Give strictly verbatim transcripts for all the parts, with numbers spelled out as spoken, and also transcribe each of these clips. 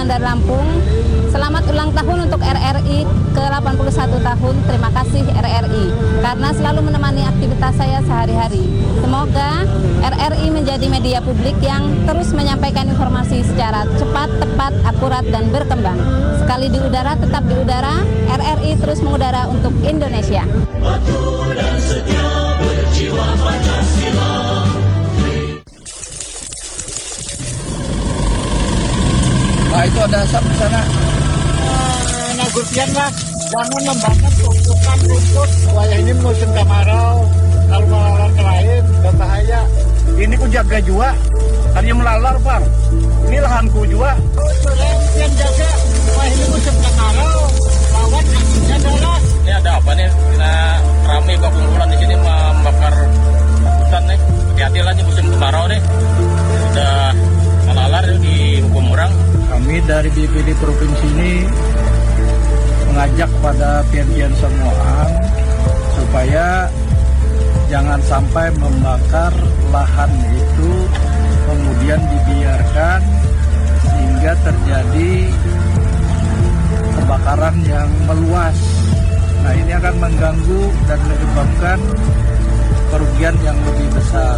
dari Lampung. Selamat ulang tahun untuk R R I ke delapan puluh satu tahun. Terima kasih R R I karena selalu menemani aktivitas saya sehari-hari. Semoga R R I menjadi media publik yang terus menyampaikan informasi secara cepat, tepat, akurat, dan berkembang. Sekali di udara, tetap di udara. R R I terus mengudara untuk Indonesia. Patuh dan setia berjiwa Pancasila. Nah, itu ada asap di sana. Nagurpian lah, jangan membakar tumpukan rumput. Wilayah ini musim kemarau, kalau melalar ke lain, berbahaya. Ini ku jaga juga, tadinya melalar bang. Ini lahanku juga. Yang jaga, wilayah ini musim kemarau, lawan anginnya deras. Ini ada apa nih? Kita ramai berkumpulan di sini membakar hutan nih. Hati-hati lah nih musim kemarau nih. Sudah melalar di hukum orang. Kami dari B P D Provinsi ini mengajak pada pian-pian semua supaya jangan sampai membakar lahan itu kemudian dibiarkan sehingga terjadi kebakaran yang meluas. Nah, ini akan mengganggu dan menyebabkan kerugian yang lebih besar.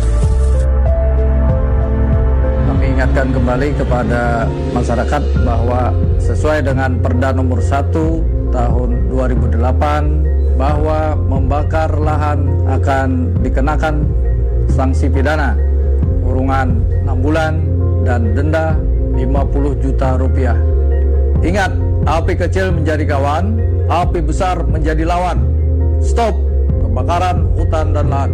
Kami ingatkan kembali kepada masyarakat bahwa sesuai dengan Perda nomor satu tahun dua ribu delapan bahwa membakar lahan akan dikenakan sanksi pidana kurungan enam bulan dan denda lima puluh juta rupiah. Ingat, api kecil menjadi kawan, api besar menjadi lawan. Stop kebakaran hutan dan lahan.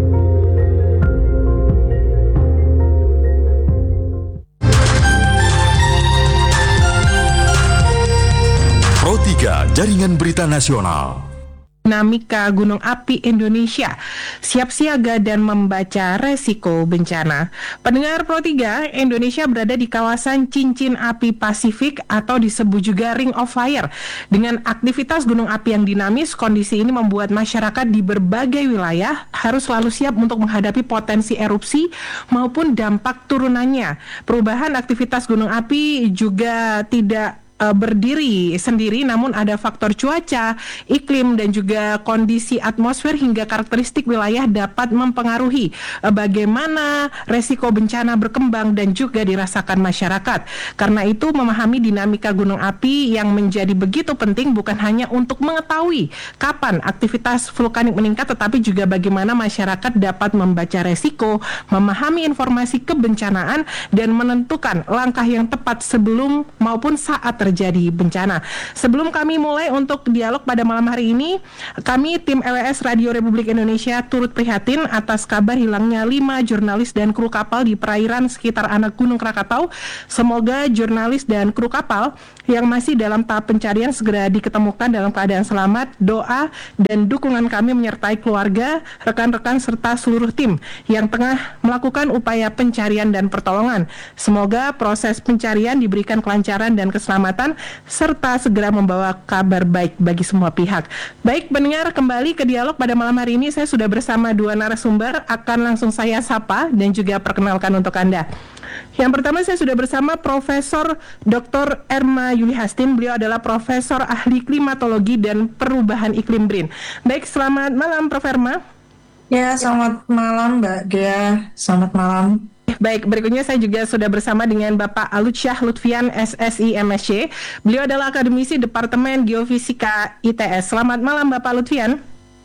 Pro tiga Jaringan Berita Nasional. Dinamika Gunung Api Indonesia siap siaga dan membaca resiko bencana. Pendengar Pro tiga, Indonesia berada di kawasan cincin api Pasifik atau disebut juga Ring of Fire. Dengan aktivitas gunung api yang dinamis, kondisi ini membuat masyarakat di berbagai wilayah harus selalu siap untuk menghadapi potensi erupsi maupun dampak turunannya. Perubahan aktivitas gunung api juga tidak berdiri sendiri, namun ada faktor cuaca, iklim, dan juga kondisi atmosfer hingga karakteristik wilayah dapat mempengaruhi bagaimana resiko bencana berkembang dan juga dirasakan masyarakat. Karena itu, memahami dinamika gunung api yang menjadi begitu penting bukan hanya untuk mengetahui kapan aktivitas vulkanik meningkat, tetapi juga bagaimana masyarakat dapat membaca resiko, memahami informasi kebencanaan, dan menentukan langkah yang tepat sebelum maupun saat terjadi jadi bencana. Sebelum kami mulai untuk dialog pada malam hari ini, kami tim L W S Radio Republik Indonesia turut prihatin atas kabar hilangnya lima jurnalis dan kru kapal di perairan sekitar anak Gunung Krakatau. Semoga jurnalis dan kru kapal yang masih dalam tahap pencarian segera diketemukan dalam keadaan selamat. Doa dan dukungan kami menyertai keluarga, rekan-rekan serta seluruh tim yang tengah melakukan upaya pencarian dan pertolongan. Semoga proses pencarian diberikan kelancaran dan keselamatan serta segera membawa kabar baik bagi semua pihak. Baik, pendengar, kembali ke dialog pada malam hari ini. Saya sudah bersama dua narasumber, akan langsung saya sapa dan juga perkenalkan untuk Anda. Yang pertama, saya sudah bersama Profesor Doktor Erma Yuli Hastin. Beliau adalah Profesor Ahli Klimatologi dan Perubahan Iklim B R I N. Baik, selamat malam Prof Erma. Ya, selamat malam Mbak Dea. Selamat malam. Baik, berikutnya saya juga sudah bersama dengan Bapak Alutsyah Lutfian, S S I M S C. Beliau adalah akademisi Departemen Geofisika I T S. Selamat malam Bapak Lutfian.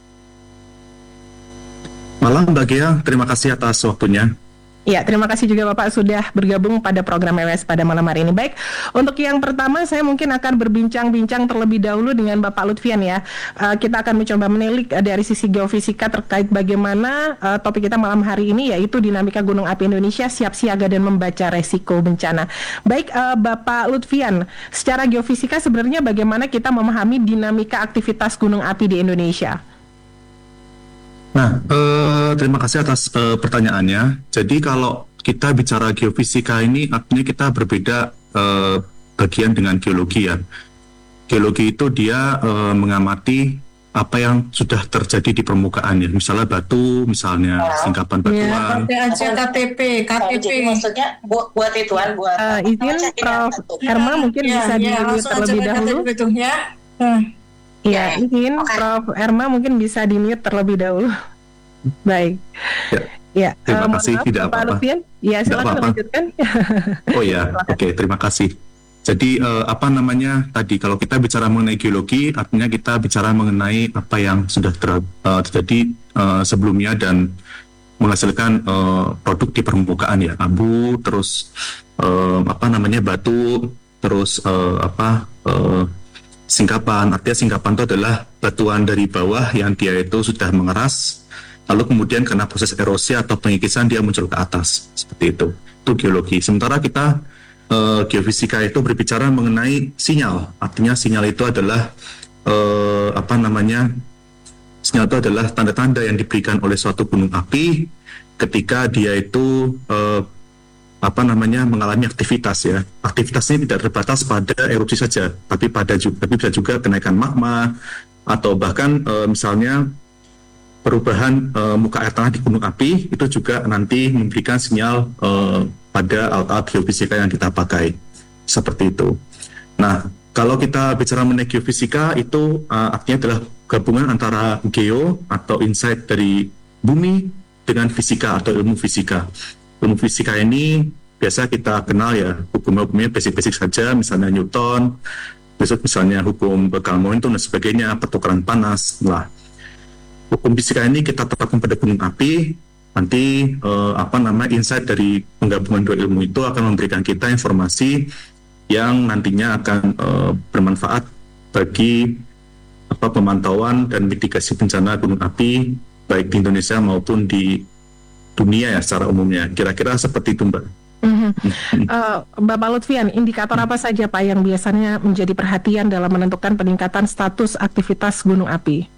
Malam Mbak Gea, terima kasih atas waktunya. Ya, terima kasih juga Bapak sudah bergabung pada program L W S pada malam hari ini. Baik, untuk yang pertama saya mungkin akan berbincang-bincang terlebih dahulu dengan Bapak Lutfian ya. Uh, kita akan mencoba menilik uh, dari sisi geofisika terkait bagaimana uh, topik kita malam hari ini, yaitu dinamika gunung api Indonesia siap siaga dan membaca resiko bencana. Baik, uh, Bapak Lutfian, secara geofisika sebenarnya bagaimana kita memahami dinamika aktivitas gunung api di Indonesia? Nah, eh, terima kasih atas eh, pertanyaannya. Jadi kalau kita bicara geofisika ini, artinya kita berbeda eh, bagian dengan geologi ya. Geologi itu dia eh, mengamati apa yang sudah terjadi di permukaan ya, misalnya batu, misalnya singkapan batuan. Ya, aja K T P, K T P. Jadi maksudnya buat buat ituan buat Uh, izin Prof Erma mungkin Ya, bisa ya, di-mute langsung aja terlebih ke K T P dahulu. itu, ya. Hmm. Ya, izin Oke. Prof Erma mungkin bisa di-mute terlebih dahulu. Baik. Ya. Ya, Terima eh, mohon kasih, maaf, tidak Pak apa-apa. Lutfian. Ya, Tidak silakan apa-apa. lanjutkan. Oh ya, oke, terima kasih. Jadi eh, apa namanya tadi, kalau kita bicara mengenai geologi, artinya kita bicara mengenai apa yang sudah ter- eh, terjadi eh, sebelumnya dan menghasilkan eh, produk di permukaan ya, abu, terus eh, apa namanya batu, terus eh, apa eh, singkapan. Artinya singkapan itu adalah batuan dari bawah yang dia itu sudah mengeras, lalu kemudian karena proses erosi atau pengikisan dia muncul ke atas, seperti itu. Itu geologi. Sementara kita Uh, geofisika itu berbicara mengenai sinyal. Artinya sinyal itu adalah uh, apa namanya? Sinyal itu adalah tanda-tanda yang diberikan oleh suatu gunung api ketika dia itu uh, apa namanya mengalami aktivitas ya. Aktivitasnya tidak terbatas pada erupsi saja, tapi pada juga tapi bisa juga kenaikan magma atau bahkan uh, misalnya perubahan uh, muka air tanah di gunung api itu juga nanti memberikan sinyal uh, pada alat-alat geofisika yang kita pakai, seperti itu. Nah, kalau kita bicara mengenai geofisika itu uh, artinya adalah gabungan antara geo atau insight dari bumi dengan fisika atau ilmu fisika. Ilmu fisika ini biasa kita kenal ya, hukum-hukumnya basic-basic saja, misalnya Newton, besok misalnya hukum Becquerel-Momentum dan sebagainya, pertukaran panas. Nah, hukum fisika ini kita tetapkan pada gunung api. Nanti eh, apa nama insight dari penggabungan dua ilmu itu akan memberikan kita informasi yang nantinya akan eh, bermanfaat bagi apa pemantauan dan mitigasi bencana gunung api baik di Indonesia maupun di dunia ya secara umumnya. Kira-kira seperti itu, Mbak. Mhm. Uh, Bapak Lutfian, indikator apa saja Pak yang biasanya menjadi perhatian dalam menentukan peningkatan status aktivitas gunung api?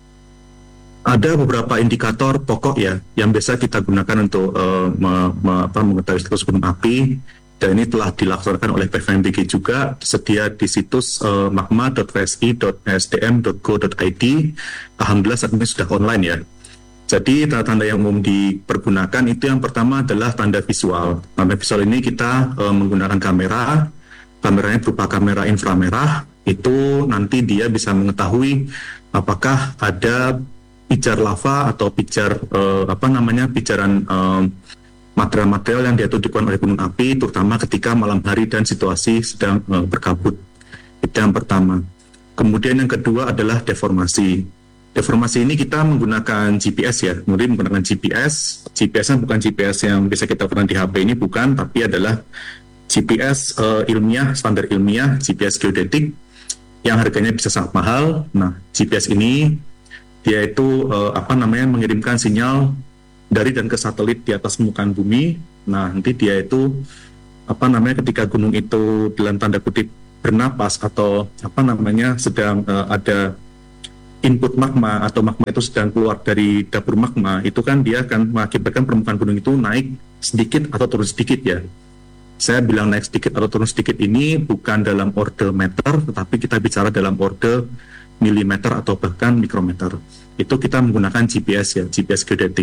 Ada beberapa indikator pokok ya yang biasa kita gunakan untuk uh, me, me, apa, mengetahui status gunung api, dan ini telah dilaksanakan oleh P V M B G juga, tersedia di situs uh, magma dot v s i dot s d m dot go dot i d. Alhamdulillah saat ini sudah online ya. Jadi tanda-tanda yang umum dipergunakan itu yang pertama adalah tanda visual. Tanda visual ini kita uh, menggunakan kamera, kameranya berupa kamera inframerah. Itu nanti dia bisa mengetahui apakah ada pijar lava atau pijar uh, apa namanya pijaran uh, material-material yang diaturkan oleh gunung api, terutama ketika malam hari dan situasi sedang uh, berkabut. Itu yang pertama. Kemudian yang kedua adalah deformasi. Deformasi ini kita menggunakan G P S ya, kemudian menggunakan G P S. G P S-nya bukan G P S yang bisa kita gunakan di H P ini, bukan, tapi adalah G P S uh, ilmiah, standar ilmiah, G P S geodetik yang harganya bisa sangat mahal. Nah, G P S ini dia itu uh, apa namanya mengirimkan sinyal dari dan ke satelit di atas permukaan bumi. Nah, nanti dia itu apa namanya ketika gunung itu dalam tanda kutip bernapas atau apa namanya sedang uh, ada input magma atau magma itu sedang keluar dari dapur magma, itu kan dia akan mengakibatkan permukaan gunung itu naik sedikit atau turun sedikit ya. Saya bilang naik sedikit atau turun sedikit ini bukan dalam order meter, tetapi kita bicara dalam order milimeter atau bahkan mikrometer. Itu kita menggunakan G P S ya, G P S geodetik.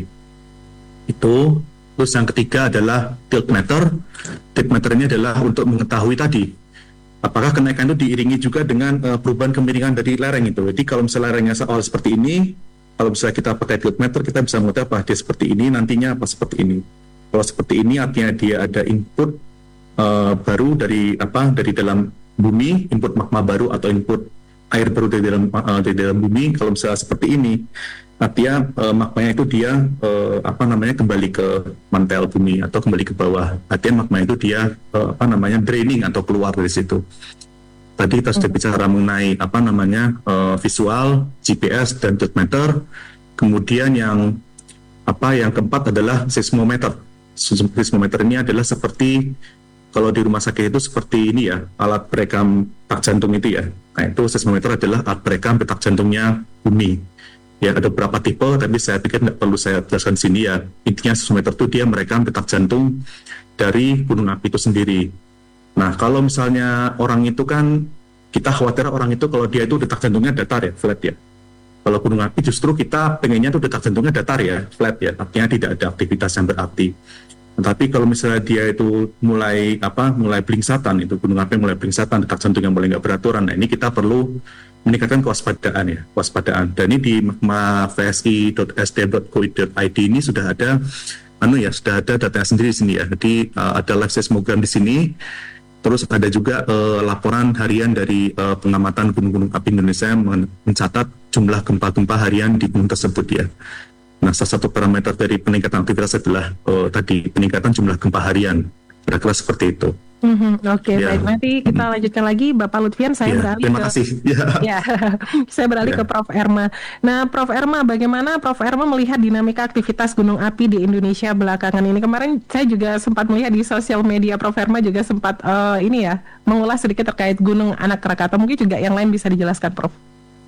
Itu. Terus yang ketiga adalah tilt meter. Tilt meter ini adalah untuk mengetahui tadi apakah kenaikan itu diiringi juga dengan uh, perubahan kemiringan dari lereng itu. Jadi kalau misalnya lerengnya awal seperti ini, kalau misalnya kita pakai tilt meter, kita bisa mengetahui apa dia seperti ini, nantinya apa seperti ini. Kalau seperti ini artinya dia ada input uh, baru dari apa dari dalam bumi, input magma baru atau input air baru dari dalam uh, dari dalam bumi. Kalau misalnya seperti ini, artinya uh, magmanya itu dia uh, apa namanya kembali ke mantel bumi atau kembali ke bawah. Artinya magma itu dia uh, apa namanya draining atau keluar dari situ. Tadi kita sudah bicara mengenai apa namanya uh, visual, G P S dan tilt meter. Kemudian yang apa yang keempat adalah seismometer. Seismometer ini adalah seperti kalau di rumah sakit itu seperti ini ya, alat perekam detak jantung itu ya. Nah, itu seismometer adalah alat perekam detak jantungnya bumi. Ya, ada beberapa tipe, tapi saya pikir tidak perlu saya jelaskan di sini ya. Intinya seismometer itu dia merekam detak jantung dari gunung api itu sendiri. Nah, kalau misalnya orang itu kan, kita khawatir orang itu kalau dia itu detak jantungnya datar ya, flat ya. Kalau gunung api justru kita pengennya tuh detak jantungnya datar ya, flat ya, artinya tidak ada aktivitas yang berarti. Tapi kalau misalnya dia itu mulai apa, mulai blingsatan, itu gunung api mulai blingsatan, detak jantung yang mulai nggak beraturan, nah ini kita perlu meningkatkan kewaspadaan ya, kewaspadaan. Dan ini di v s i dot s d dot co dot i d ini sudah ada, anu ya, sudah ada data sendiri di sini ya. Jadi uh, ada live seismogram di sini. Terus ada juga uh, laporan harian dari uh, pengamatan gunung-gunung api Indonesia yang mencatat jumlah gempa-gempa harian di gunung tersebut ya. Nah, salah satu parameter dari peningkatan aktivitas adalah uh, tadi peningkatan jumlah gempa harian. Kira-kira seperti itu. Mm-hmm. Oke, okay, ya. Baik. Nanti kita lanjutkan lagi, Bapak Lutfian. Saya ya, beralih terima ke, kasih. Ya. ya, saya beralih ya. ke Prof Erma. Nah, Prof Erma, bagaimana Prof Erma melihat dinamika aktivitas gunung api di Indonesia belakangan ini? Kemarin saya juga sempat melihat di sosial media, Prof Erma juga sempat uh, ini ya mengulas sedikit terkait Gunung Anak Krakatau. Mungkin juga yang lain bisa dijelaskan, Prof.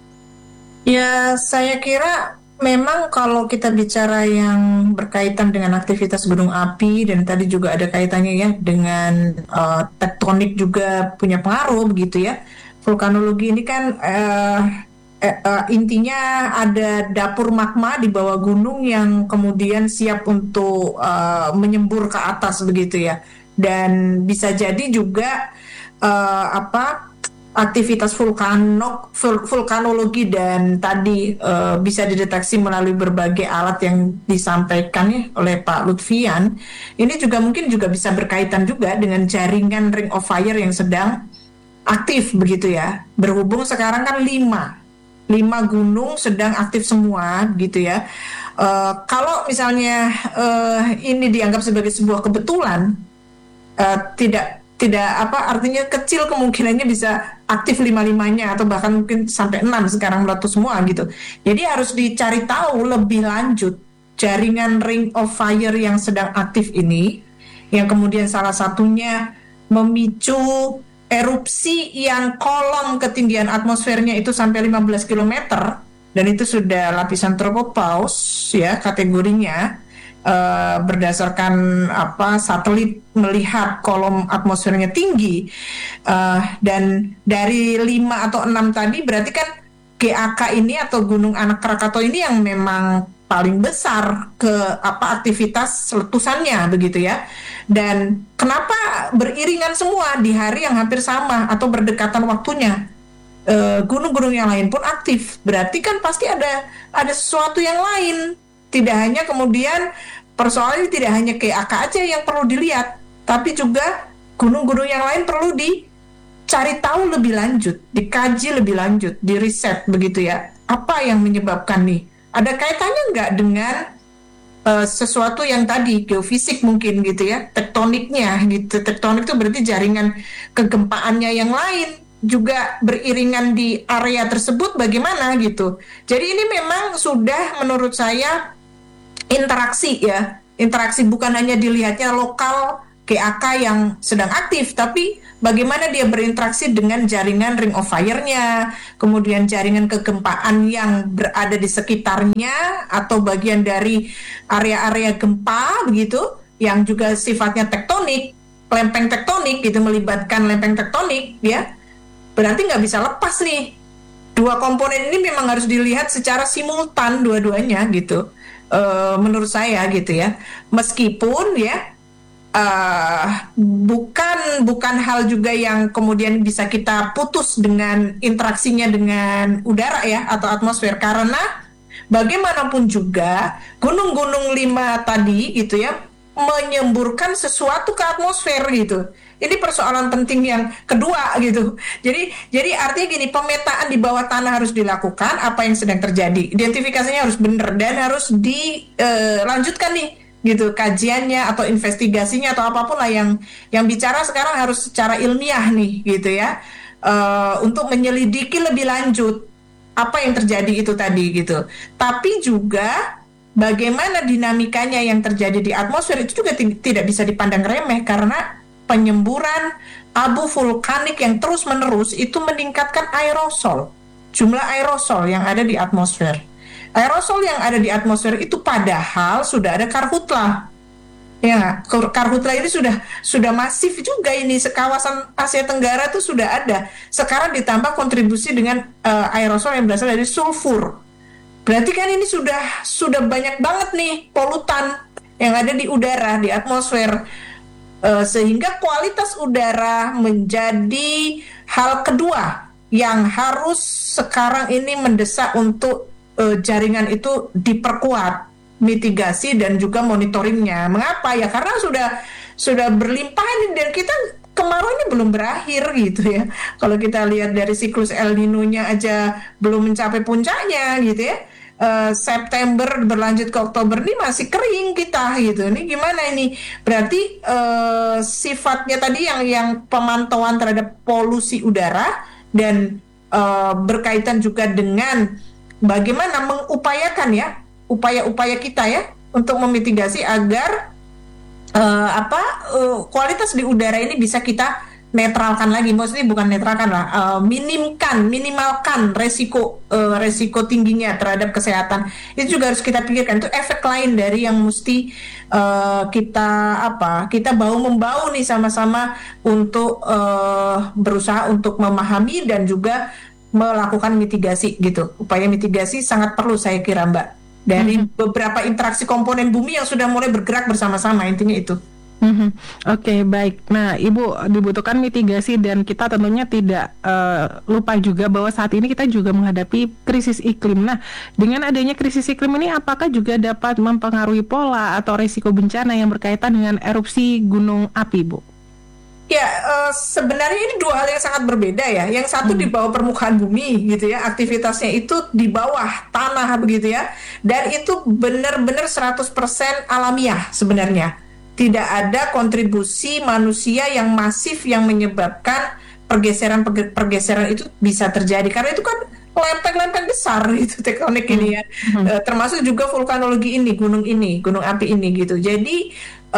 Ya, saya kira memang kalau kita bicara yang berkaitan dengan aktivitas gunung api, dan tadi juga ada kaitannya ya dengan uh, tektonik juga punya pengaruh begitu ya. Vulkanologi ini kan uh, uh, uh, intinya ada dapur magma di bawah gunung yang kemudian siap untuk uh, menyembur ke atas begitu ya. Dan bisa jadi juga uh, apa aktivitas vulkanok, vul, vulkanologi dan tadi uh, bisa dideteksi melalui berbagai alat yang disampaikan ya oleh Pak Lutfian. Ini juga mungkin juga bisa berkaitan juga dengan jaringan Ring of Fire yang sedang aktif begitu ya. Berhubung sekarang kan lima, lima gunung sedang aktif semua gitu ya. Uh, kalau misalnya uh, ini dianggap sebagai sebuah kebetulan, uh, tidak tidak apa artinya kecil kemungkinannya bisa aktif lima-limanya atau bahkan mungkin sampai enam sekarang meletus semua gitu. Jadi harus dicari tahu lebih lanjut jaringan Ring of Fire yang sedang aktif ini, yang kemudian salah satunya memicu erupsi yang kolom ketinggian atmosfernya itu sampai lima belas kilometer, dan itu sudah lapisan tropopause ya kategorinya. Uh, berdasarkan apa satelit melihat kolom atmosfernya tinggi, uh, dan dari lima atau enam tadi berarti kan G A K ini atau Gunung Anak Krakatau ini yang memang paling besar ke apa aktivitas letusannya begitu ya. Dan kenapa beriringan semua di hari yang hampir sama atau berdekatan waktunya? Uh, gunung-gunung yang lain pun aktif, berarti kan pasti ada ada sesuatu yang lain. Tidak hanya kemudian persoalannya tidak hanya K A K aja yang perlu dilihat, tapi juga gunung-gunung yang lain perlu dicari tahu lebih lanjut, dikaji lebih lanjut, diriset begitu ya. Apa yang menyebabkan nih? Ada kaitannya nggak dengan uh, sesuatu yang tadi geofisik mungkin gitu ya, tektoniknya gitu. Tektonik itu berarti jaringan kegempaannya yang lain juga beriringan di area tersebut bagaimana gitu. Jadi ini memang sudah menurut saya interaksi ya, interaksi bukan hanya dilihatnya lokal G A K yang sedang aktif, tapi bagaimana dia berinteraksi dengan jaringan Ring of Fire-nya, kemudian jaringan kegempaan yang berada di sekitarnya atau bagian dari area-area gempa begitu, yang juga sifatnya tektonik, lempeng tektonik gitu, melibatkan lempeng tektonik ya. Berarti nggak bisa lepas nih. Dua komponen ini memang harus dilihat secara simultan dua-duanya gitu. Uh, menurut saya gitu ya, meskipun ya uh, bukan bukan hal juga yang kemudian bisa kita putus dengan interaksinya dengan udara ya atau atmosfer, karena bagaimanapun juga gunung-gunung lima tadi gitu ya menyemburkan sesuatu ke atmosfer gitu. Ini persoalan penting yang kedua gitu. Jadi jadi artinya gini, pemetaan di bawah tanah harus dilakukan, apa yang sedang terjadi, identifikasinya harus benar dan harus dilanjutkan nih gitu kajiannya atau investigasinya atau apapun lah yang yang bicara sekarang harus secara ilmiah nih gitu ya, uh, untuk menyelidiki lebih lanjut apa yang terjadi itu tadi gitu. Tapi juga bagaimana dinamikanya yang terjadi di atmosfer itu juga t- tidak bisa dipandang remeh, karena penyemburan abu vulkanik yang terus-menerus itu meningkatkan aerosol, jumlah aerosol yang ada di atmosfer. Aerosol yang ada di atmosfer itu padahal sudah ada karhutla. Ya, karhutla ini sudah sudah masif juga, ini sekawasan Asia Tenggara itu sudah ada. Sekarang ditambah kontribusi dengan uh, aerosol yang berasal dari sulfur. Berarti kan ini sudah sudah banyak banget nih polutan yang ada di udara, di atmosfer. Uh, sehingga kualitas udara menjadi hal kedua yang harus sekarang ini mendesak untuk uh, jaringan itu diperkuat, mitigasi dan juga monitoringnya. Mengapa? Ya karena sudah sudah berlimpah dan kita kemarau ini belum berakhir gitu ya. Kalau kita lihat dari siklus El Nino-nya aja belum mencapai puncaknya gitu ya. Uh, September berlanjut ke Oktober ini masih kering kita gitu. Ini gimana ini? Berarti uh, sifatnya tadi yang yang pemantauan terhadap polusi udara dan uh, berkaitan juga dengan bagaimana mengupayakan ya upaya-upaya kita ya untuk memitigasi agar uh, apa uh, kualitas di udara ini bisa kita netralkan lagi, maksudnya bukan netralkan lah, uh, minimkan, minimalkan resiko uh, resiko tingginya terhadap kesehatan. Itu juga harus kita pikirkan. Itu efek lain dari yang mesti uh, kita apa kita bau membau nih sama-sama untuk uh, berusaha untuk memahami dan juga melakukan mitigasi gitu. Upaya mitigasi sangat perlu saya kira Mbak dari mm-hmm. beberapa interaksi komponen bumi yang sudah mulai bergerak bersama-sama, intinya itu. Mm-hmm. Oke, okay, baik. Nah, Ibu, dibutuhkan mitigasi dan kita tentunya tidak uh, lupa juga bahwa saat ini kita juga menghadapi krisis iklim. Nah, dengan adanya krisis iklim ini apakah juga dapat mempengaruhi pola atau risiko bencana yang berkaitan dengan erupsi gunung api, Bu? Ya, uh, sebenarnya ini dua hal yang sangat berbeda ya. Yang satu hmm. di bawah permukaan bumi gitu ya, aktivitasnya itu di bawah tanah begitu ya. Dan itu benar-benar seratus persen alamiah sebenarnya. Tidak ada kontribusi manusia yang masif yang menyebabkan pergeseran-pergeseran itu bisa terjadi. Karena itu kan lempeng-lempeng besar itu tektonik hmm. ini ya. Hmm. Uh, termasuk juga vulkanologi ini, gunung ini, gunung api ini gitu. Jadi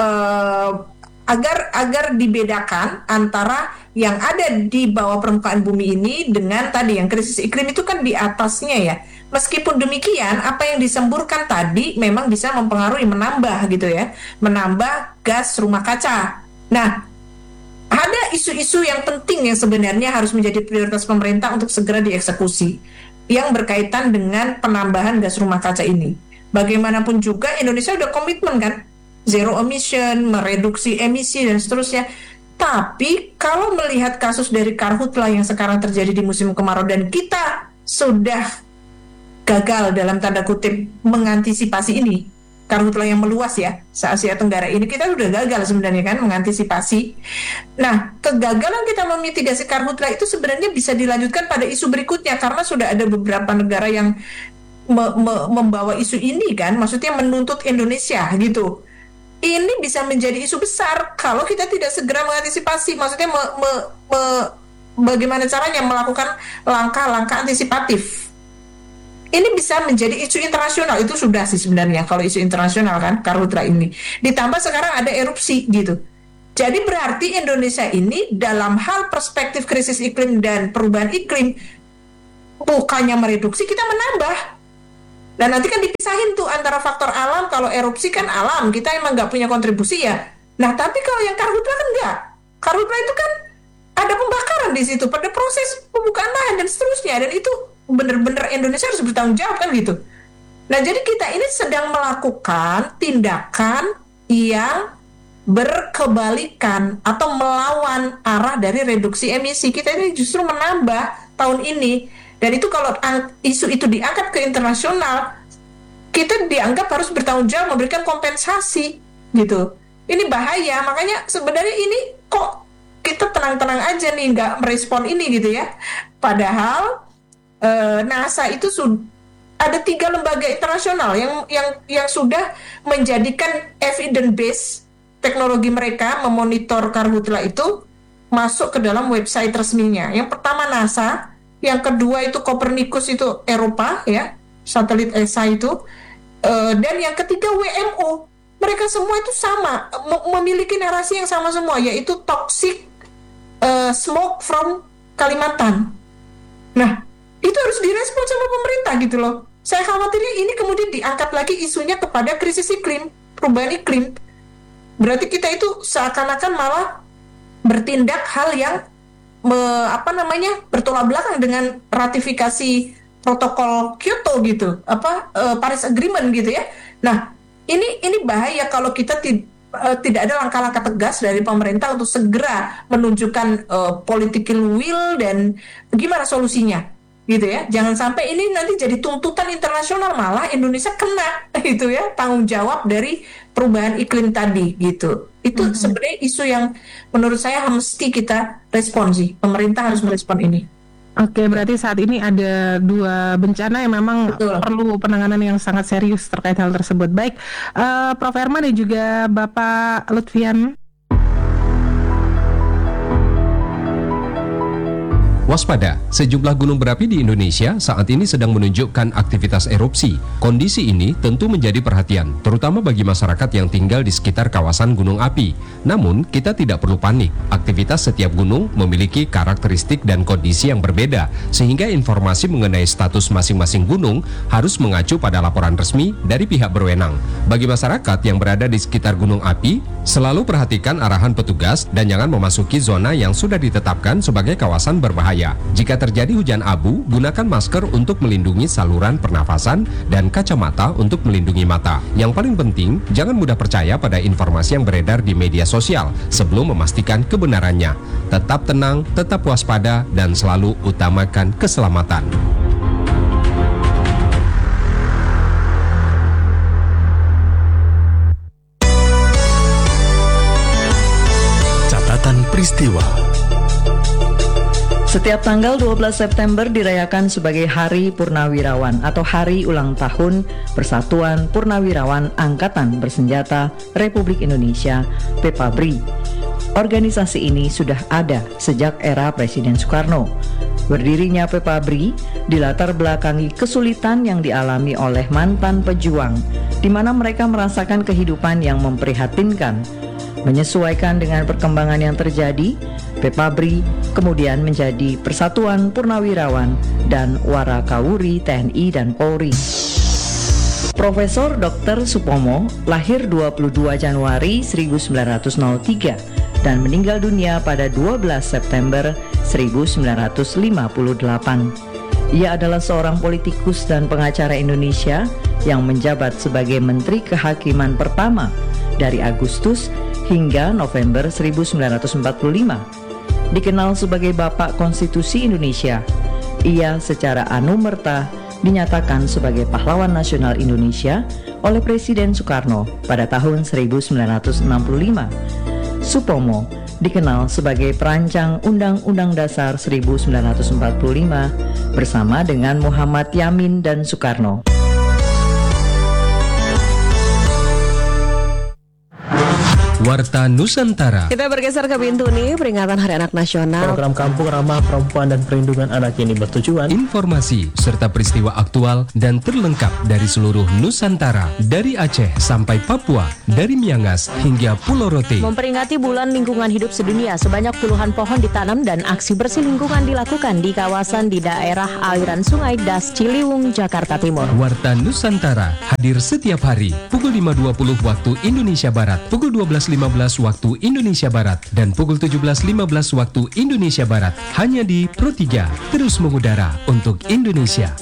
uh, agar agar dibedakan antara yang ada di bawah permukaan bumi ini dengan tadi yang krisis iklim itu kan di atasnya ya. Meskipun demikian, apa yang disemburkan tadi memang bisa mempengaruhi, menambah gitu ya, menambah gas rumah kaca. Nah, ada isu-isu yang penting yang sebenarnya harus menjadi prioritas pemerintah untuk segera dieksekusi, yang berkaitan dengan penambahan gas rumah kaca ini. Bagaimanapun juga Indonesia udah komitmen kan, zero emission, mereduksi emisi dan seterusnya. Tapi kalau melihat kasus dari karhutla yang sekarang terjadi di musim kemarau dan kita sudah gagal dalam tanda kutip mengantisipasi ini, karhutla yang meluas ya se-Asia Tenggara ini, kita sudah gagal sebenarnya kan mengantisipasi. Nah, kegagalan kita memitigasi karhutla itu sebenarnya bisa dilanjutkan pada isu berikutnya karena sudah ada beberapa negara yang me- me- membawa isu ini kan, maksudnya menuntut Indonesia gitu. Ini bisa menjadi isu besar kalau kita tidak segera mengantisipasi, maksudnya me- me- me- bagaimana caranya melakukan langkah-langkah antisipatif. Ini bisa menjadi isu internasional, itu sudah sih sebenarnya kalau isu internasional kan, karhutla ini. Ditambah sekarang ada erupsi gitu. Jadi berarti Indonesia ini dalam hal perspektif krisis iklim dan perubahan iklim, bukannya mereduksi, kita menambah. Dan nanti kan dipisahin tuh antara faktor alam, kalau erupsi kan alam, kita emang nggak punya kontribusi ya. Nah tapi kalau yang karhutla kan enggak. Karhutla itu kan ada pembakaran di situ, pada proses pembukaan lahan dan seterusnya, dan itu benar-benar Indonesia harus bertanggung jawab kan gitu. Nah jadi kita ini sedang melakukan tindakan yang berkebalikan atau melawan arah dari reduksi emisi. Kita ini justru menambah tahun ini, dan itu kalau isu itu diangkat ke internasional, kita dianggap harus bertanggung jawab memberikan kompensasi gitu. Ini bahaya, makanya sebenarnya ini kok kita tenang-tenang aja nih nggak merespon ini gitu ya. Padahal Uh, NASA itu sudah ada tiga lembaga internasional yang yang yang sudah menjadikan evidence base teknologi mereka memonitor karhutla itu masuk ke dalam website resminya. Yang pertama NASA, yang kedua itu Copernicus itu Eropa ya, satelit E S A itu, uh, dan yang ketiga W M O. Mereka semua itu sama, mem- memiliki narasi yang sama semua, yaitu toxic uh, smoke from Kalimantan. Nah, itu harus direspon sama pemerintah gitu loh. Saya khawatirnya ini kemudian diangkat lagi isunya kepada krisis iklim, perubahan iklim. Berarti kita itu seakan-akan malah bertindak hal yang me, apa namanya bertolak belakang dengan ratifikasi protokol Kyoto gitu, apa uh, Paris Agreement gitu ya. Nah, ini ini bahaya kalau kita ti- uh, tidak ada langkah-langkah tegas dari pemerintah untuk segera menunjukkan uh, political will dan gimana solusinya. Gitu ya, jangan sampai ini nanti jadi tuntutan internasional, malah Indonesia kena gitu ya tanggung jawab dari perubahan iklim tadi gitu. Itu mm-hmm. sebenarnya isu yang menurut saya mesti kita respon sih, pemerintah harus merespon ini. Oke, berarti saat ini ada dua bencana yang memang Betul. perlu penanganan yang sangat serius terkait hal tersebut. Baik, uh, Prof Herman dan juga Bapak Lutfian. Waspada, sejumlah gunung berapi di Indonesia saat ini sedang menunjukkan aktivitas erupsi. Kondisi ini tentu menjadi perhatian, terutama bagi masyarakat yang tinggal di sekitar kawasan gunung api. Namun, kita tidak perlu panik. Aktivitas setiap gunung memiliki karakteristik dan kondisi yang berbeda, sehingga informasi mengenai status masing-masing gunung harus mengacu pada laporan resmi dari pihak berwenang. Bagi masyarakat yang berada di sekitar gunung api, selalu perhatikan arahan petugas dan jangan memasuki zona yang sudah ditetapkan sebagai kawasan berbahaya. Jika terjadi hujan abu, gunakan masker untuk melindungi saluran pernafasan dan kacamata untuk melindungi mata. Yang paling penting, jangan mudah percaya pada informasi yang beredar di media sosial sebelum memastikan kebenarannya. Tetap tenang, tetap waspada, dan selalu utamakan keselamatan. Catatan peristiwa. Setiap tanggal dua belas September dirayakan sebagai Hari Purnawirawan atau Hari Ulang Tahun Persatuan Purnawirawan Angkatan Bersenjata Republik Indonesia (PEPABRI). Organisasi ini sudah ada sejak era Presiden Soekarno. Berdirinya PEPABRI dilatar belakangi kesulitan yang dialami oleh mantan pejuang, di mana mereka merasakan kehidupan yang memprihatinkan. Menyesuaikan dengan perkembangan yang terjadi, PEPABRI kemudian menjadi Persatuan Purnawirawan dan Warakawuri T N I dan Polri. Profesor Doktor Supomo lahir dua puluh dua Januari seribu sembilan ratus tiga dan meninggal dunia pada dua belas September seribu sembilan ratus lima puluh delapan. Ia adalah seorang politikus dan pengacara Indonesia yang menjabat sebagai Menteri Kehakiman pertama dari Agustus hingga November seribu sembilan ratus empat puluh lima. Dikenal sebagai Bapak Konstitusi Indonesia, ia secara anumerta dinyatakan sebagai pahlawan nasional Indonesia oleh Presiden Soekarno pada tahun seribu sembilan ratus enam puluh lima. Supomo dikenal sebagai perancang Undang-Undang Dasar seribu sembilan ratus empat puluh lima bersama dengan Muhammad Yamin dan Soekarno. Warta Nusantara. Kita bergeser ke Bintuni, peringatan Hari Anak Nasional. Program Kampung Ramah Perempuan dan Perlindungan Anak ini bertujuan informasi serta peristiwa aktual dan terlengkap dari seluruh Nusantara, dari Aceh sampai Papua, dari Miangas hingga Pulau Rote. Memperingati Bulan Lingkungan Hidup Sedunia, sebanyak puluhan pohon ditanam dan aksi bersih lingkungan dilakukan di kawasan di daerah aliran Sungai Das Ciliwung, Jakarta Timur. Warta Nusantara hadir setiap hari pukul lima dua puluh waktu Indonesia Barat, pukul dua belas lima belas waktu Indonesia Barat, dan pukul tujuh belas lima belas waktu Indonesia Barat, hanya di Pro tiga, terus mengudara untuk Indonesia.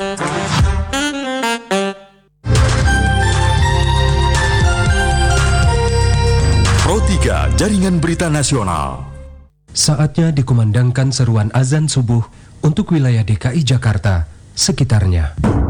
Pro tiga, Jaringan Berita Nasional. Saatnya dikumandangkan seruan azan subuh untuk wilayah D K I Jakarta sekitarnya.